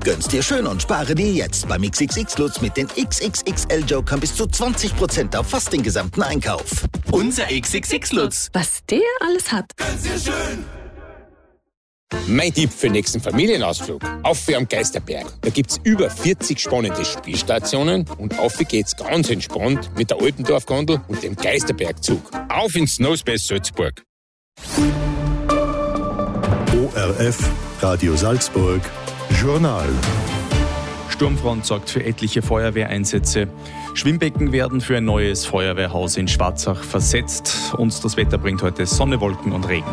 Gönn's dir schön und spare dir jetzt beim XXX-Lutz mit den XXXL-Jokern bis zu 20% auf fast den gesamten Einkauf. Unser XXX-Lutz. Was der alles hat. Gönn's dir schön. Mein Tipp für den nächsten Familienausflug. Auf am Geisterberg. Da gibt's über 40 spannende Spielstationen und auf geht's ganz entspannt mit der Altendorf-Gondel und dem Geisterbergzug. Auf ins Snowspace Salzburg. ORF, Radio Salzburg, Journal. Sturmfront sorgt für etliche Feuerwehreinsätze. Schwimmbecken werden für ein neues Feuerwehrhaus in Schwarzach versetzt. Und das Wetter bringt heute Sonne, Wolken und Regen.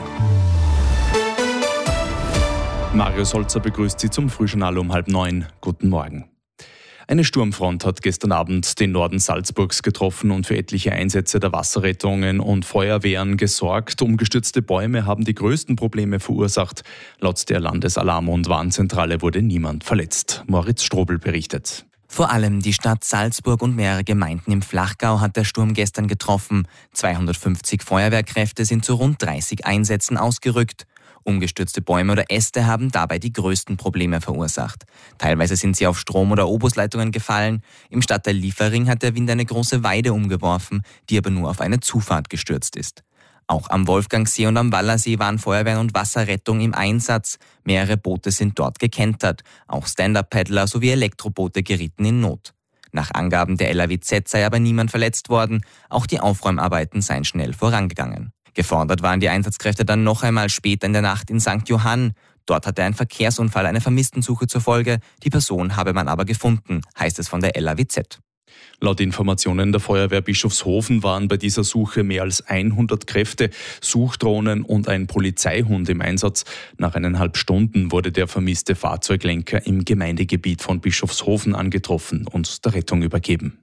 Marius Holzer begrüßt Sie zum Frühjournal um 8:30. Guten Morgen. Eine Sturmfront hat gestern Abend den Norden Salzburgs getroffen und für etliche Einsätze der Wasserrettungen und Feuerwehren gesorgt. Umgestürzte Bäume haben die größten Probleme verursacht. Laut der Landesalarm- und Warnzentrale wurde niemand verletzt. Moritz Strobel berichtet. Vor allem die Stadt Salzburg und mehrere Gemeinden im Flachgau hat der Sturm gestern getroffen. 250 Feuerwehrkräfte sind zu rund 30 Einsätzen ausgerückt. Umgestürzte Bäume oder Äste haben dabei die größten Probleme verursacht. Teilweise sind sie auf Strom- oder Obusleitungen gefallen. Im Stadtteil Liefering hat der Wind eine große Weide umgeworfen, die aber nur auf eine Zufahrt gestürzt ist. Auch am Wolfgangsee und am Wallersee waren Feuerwehren und Wasserrettung im Einsatz. Mehrere Boote sind dort gekentert. Auch Stand-Up-Paddler sowie Elektroboote gerieten in Not. Nach Angaben der LAWZ sei aber niemand verletzt worden. Auch die Aufräumarbeiten seien schnell vorangegangen. Gefordert waren die Einsatzkräfte dann noch einmal später in der Nacht in St. Johann. Dort hatte ein Verkehrsunfall eine Vermisstensuche zur Folge. Die Person habe man aber gefunden, heißt es von der LAWZ. Laut Informationen der Feuerwehr Bischofshofen waren bei dieser Suche mehr als 100 Kräfte, Suchdrohnen und ein Polizeihund im Einsatz. Nach 1,5 Stunden wurde der vermisste Fahrzeuglenker im Gemeindegebiet von Bischofshofen angetroffen und der Rettung übergeben.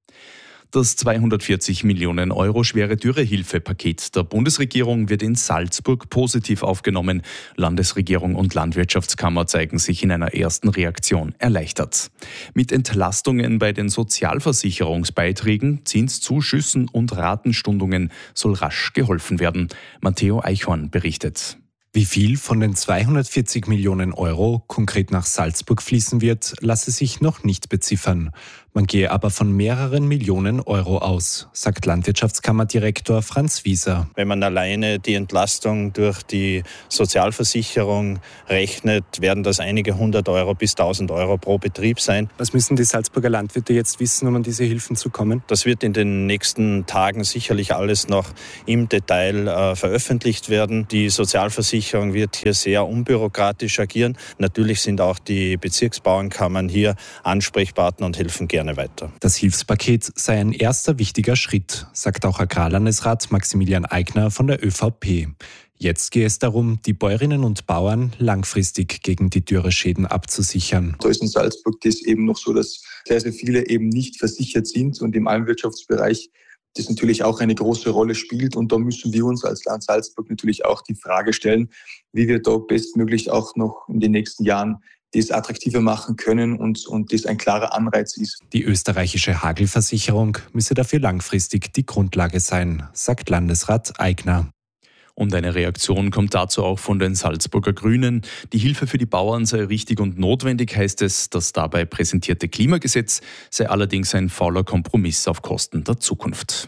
Das 240 Millionen Euro schwere Dürrehilfepaket der Bundesregierung wird in Salzburg positiv aufgenommen. Landesregierung und Landwirtschaftskammer zeigen sich in einer ersten Reaktion erleichtert. Mit Entlastungen bei den Sozialversicherungsbeiträgen, Zinszuschüssen und Ratenstundungen soll rasch geholfen werden. Matteo Eichhorn berichtet. Wie viel von den 240 Millionen Euro konkret nach Salzburg fließen wird, lasse sich noch nicht beziffern. Man gehe aber von mehreren Millionen Euro aus, sagt Landwirtschaftskammerdirektor Franz Wieser. Wenn man alleine die Entlastung durch die Sozialversicherung rechnet, werden das einige 100 Euro bis 1000 Euro pro Betrieb sein. Was müssen die Salzburger Landwirte jetzt wissen, um an diese Hilfen zu kommen? Das wird in den nächsten Tagen sicherlich alles noch im Detail veröffentlicht werden. Die Sozialversicherung wird hier sehr unbürokratisch agieren. Natürlich sind auch die Bezirksbauernkammern hier Ansprechpartner und helfen gerne weiter. Das Hilfspaket sei ein erster wichtiger Schritt, sagt auch Agrarlandesrat Maximilian Eigner von der ÖVP. Jetzt gehe es darum, die Bäuerinnen und Bauern langfristig gegen die Dürreschäden abzusichern. Da ist in Salzburg das eben noch so, dass sehr, sehr viele eben nicht versichert sind und im Almwirtschaftsbereich das natürlich auch eine große Rolle spielt. Und da müssen wir uns als Land Salzburg natürlich auch die Frage stellen, wie wir da bestmöglich auch noch in den nächsten Jahren das attraktiver machen können und das ein klarer Anreiz ist. Die österreichische Hagelversicherung müsse dafür langfristig die Grundlage sein, sagt Landesrat Eigner. Und eine Reaktion kommt dazu auch von den Salzburger Grünen. Die Hilfe für die Bauern sei richtig und notwendig, heißt es. Das dabei präsentierte Klimagesetz sei allerdings ein fauler Kompromiss auf Kosten der Zukunft.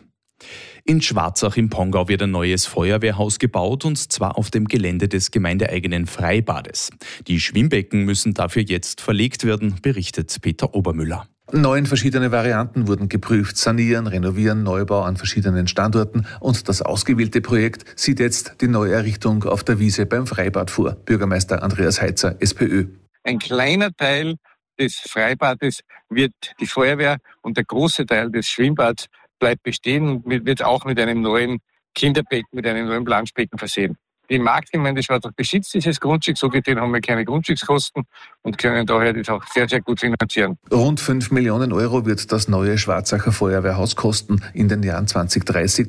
In Schwarzach im Pongau wird ein neues Feuerwehrhaus gebaut, und zwar auf dem Gelände des gemeindeeigenen Freibades. Die Schwimmbecken müssen dafür jetzt verlegt werden, berichtet Peter Obermüller. 9 verschiedene Varianten wurden geprüft: Sanieren, Renovieren, Neubau an verschiedenen Standorten, und das ausgewählte Projekt sieht jetzt die Neuerrichtung auf der Wiese beim Freibad vor. Bürgermeister Andreas Heitzer, SPÖ. Ein kleiner Teil des Freibades wird die Feuerwehr und der große Teil des Schwimmbads bleibt bestehen und wird auch mit einem neuen Kinderbecken, mit einem neuen Planschbecken versehen. Die Marktgemeinde Schwarzach besitzt dieses Grundstück, so gesehen haben wir keine Grundstückskosten und können daher das auch sehr, sehr gut finanzieren. Rund 5 Millionen Euro wird das neue Schwarzacher Feuerwehrhaus kosten. In den Jahren 2030,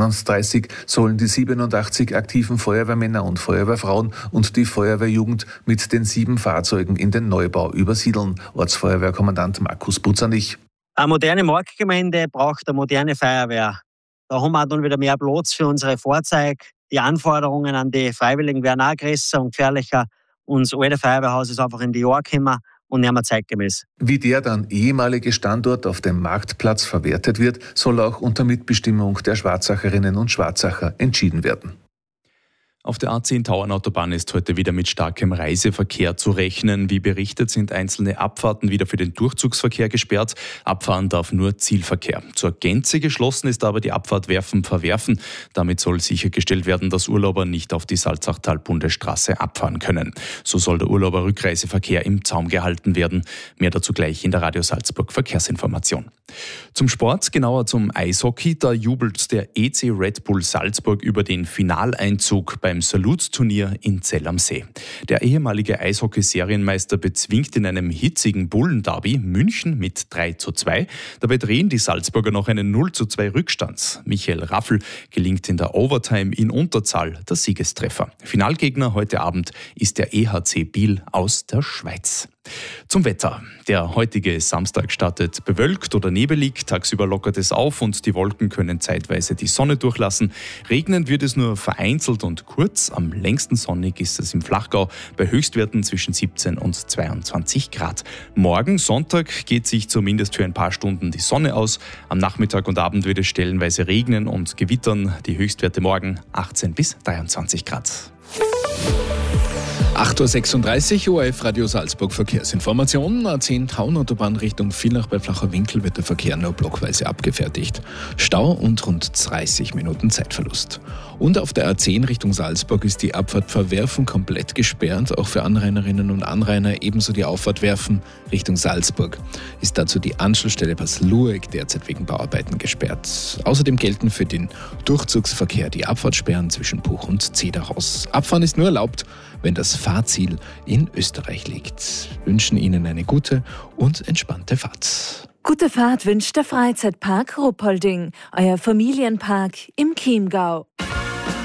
2031 sollen die 87 aktiven Feuerwehrmänner und Feuerwehrfrauen und die Feuerwehrjugend mit den 7 Fahrzeugen in den Neubau übersiedeln. Ortsfeuerwehrkommandant Markus Butzernich. Eine moderne Marktgemeinde braucht eine moderne Feuerwehr. Da haben wir dann wieder mehr Platz für unsere Fahrzeuge. Die Anforderungen an die Freiwilligen werden auch größer und gefährlicher. Unser altes Feuerwehrhaus ist einfach in die Jahre gekommen und nicht mehr zeitgemäß. Wie der dann ehemalige Standort auf dem Marktplatz verwertet wird, soll auch unter Mitbestimmung der Schwarzacherinnen und Schwarzacher entschieden werden. Auf der A10 Tauernautobahn ist heute wieder mit starkem Reiseverkehr zu rechnen. Wie berichtet, sind einzelne Abfahrten wieder für den Durchzugsverkehr gesperrt. Abfahren darf nur Zielverkehr. Zur Gänze geschlossen ist aber die Abfahrt Werfen-Verwerfen. Damit soll sichergestellt werden, dass Urlauber nicht auf die Salzachtal-Bundesstraße abfahren können. So soll der Urlauber-Rückreiseverkehr im Zaum gehalten werden. Mehr dazu gleich in der Radio Salzburg Verkehrsinformation. Zum Sport, genauer zum Eishockey. Da jubelt der EC Red Bull Salzburg über den Finaleinzug beim Salutturnier in Zell am See. Der ehemalige Eishockey-Serienmeister bezwingt in einem hitzigen Bullenderby München mit 3:2. Dabei drehen die Salzburger noch einen 0:2 Rückstand. Michael Raffl gelingt in der Overtime in Unterzahl der Siegestreffer. Finalgegner heute Abend ist der EHC Biel aus der Schweiz. Zum Wetter. Der heutige Samstag startet bewölkt oder nebelig. Tagsüber lockert es auf und die Wolken können zeitweise die Sonne durchlassen. Regnen wird es nur vereinzelt und kurz. Am längsten sonnig ist es im Flachgau bei Höchstwerten zwischen 17 und 22 Grad. Morgen Sonntag geht sich zumindest für ein paar Stunden die Sonne aus. Am Nachmittag und Abend wird es stellenweise regnen und gewittern. Die Höchstwerte morgen 18 bis 23 Grad. 8:36 Uhr, ORF Radio Salzburg Verkehrsinformationen. A10 Tauernautobahn Richtung Villach bei Flacher Winkel wird der Verkehr nur blockweise abgefertigt. Stau und rund 30 Minuten Zeitverlust. Und auf der A10 Richtung Salzburg ist die Abfahrt Verwerfen komplett gesperrt. Auch für Anrainerinnen und Anrainer ebenso die Auffahrt Werfen Richtung Salzburg. Ist dazu die Anschlussstelle Paslueck derzeit wegen Bauarbeiten gesperrt. Außerdem gelten für den Durchzugsverkehr die Abfahrtssperren zwischen Buch und Zederhaus. Abfahren ist nur erlaubt, wenn das Fahrziel in Österreich liegt. Wir wünschen Ihnen eine gute und entspannte Fahrt. Gute Fahrt wünscht der Freizeitpark Ruppolding, euer Familienpark im Chiemgau.